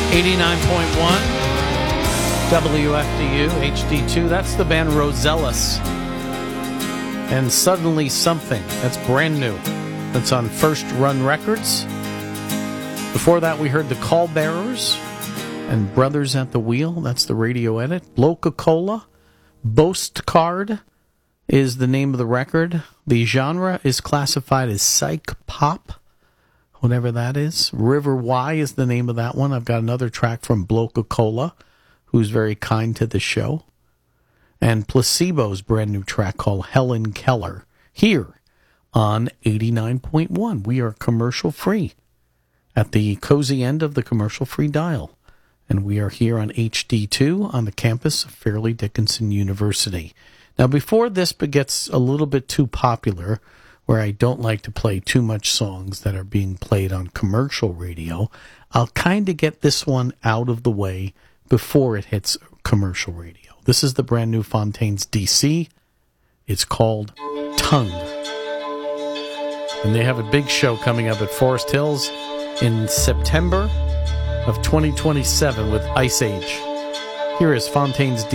89.1 WFDU HD2. That's the band Rosellus. And Suddenly Something. That's brand new. That's on First Run Records. Before that, we heard the Call Bearers and Brothers at the Wheel. That's the radio edit. Loca-Cola. Boast Card is the name of the record. The genre is classified as psych pop, whatever that is. River Y is the name of that one. I've got another track from Bloca-Cola, who's very kind to the show. And Placebo's brand new track called Helen Keller, here on 89.1. We are commercial free at the cozy end of the commercial free dial. And we are here on HD2 on the campus of Fairleigh Dickinson University. Now, before this gets a little bit too popular, where I don't like to play too much songs that are being played on commercial radio, I'll kind of get this one out of the way before it hits commercial radio. This is the brand new Fontaines DC. It's called Tongue. And they have a big show coming up at Forest Hills in September of 2027 with Ice Age. Here is Fontaines DC.